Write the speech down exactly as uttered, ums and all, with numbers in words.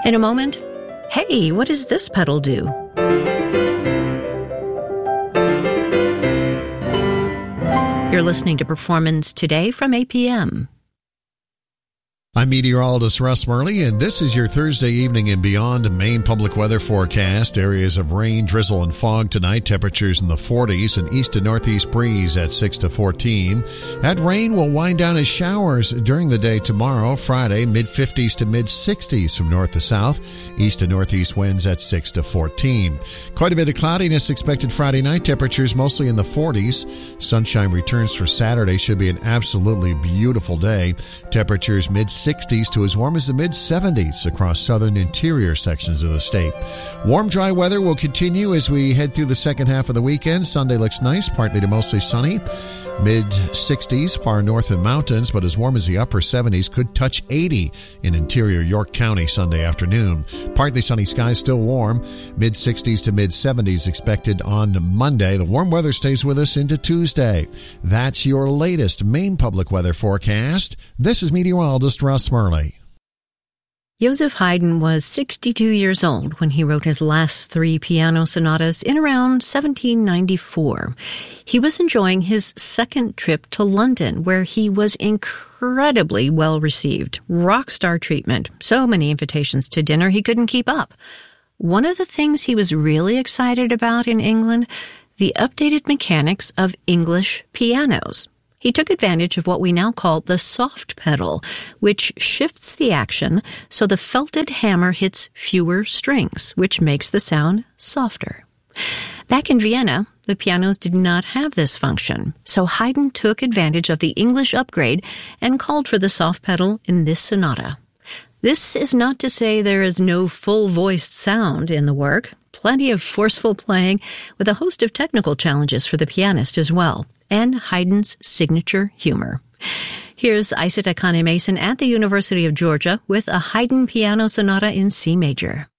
In a moment, hey, what does this pedal do? You're listening to Performance Today from A P M. I'm meteorologist Russ Murley, and this is your Thursday evening and beyond Maine public weather forecast. Areas of rain, drizzle, and fog tonight. Temperatures in the forties. An east to northeast breeze at six to fourteen. That rain will wind down as showers during the day tomorrow, Friday, mid-fifties to mid-sixties from north to south. East to northeast winds at six to fourteen. Quite a bit of cloudiness expected Friday night. Temperatures mostly in the forties. Sunshine returns for Saturday. Should be an absolutely beautiful day. Temperatures mid-sixties to as warm as the mid-seventies across southern interior sections of the state. Warm, dry weather will continue as we head through the second half of the weekend. Sunday looks nice, partly to mostly sunny. Mid-sixties far north in mountains, but as warm as the upper seventies, could touch eighty in interior York County Sunday afternoon. Partly sunny skies, still warm. Mid-sixties to mid-seventies expected on Monday. The warm weather stays with us into Tuesday. That's your latest Maine public weather forecast. This is meteorologist Russ Murley. Joseph Haydn was sixty-two years old when he wrote his last three piano sonatas in around seventeen ninety-four. He was enjoying his second trip to London, where he was incredibly well received. Rock star treatment. So many invitations to dinner he couldn't keep up. One of the things he was really excited about in England, the updated mechanics of English pianos. He took advantage of what we now call the soft pedal, which shifts the action so the felted hammer hits fewer strings, which makes the sound softer. Back in Vienna, the pianos did not have this function, so Haydn took advantage of the English upgrade and called for the soft pedal in this sonata. This is not to say there is no full-voiced sound in the work. Plenty of forceful playing with a host of technical challenges for the pianist as well, and Haydn's signature humor. Here's Isaac Akane Mason at the University of Georgia with a Haydn piano sonata in C major.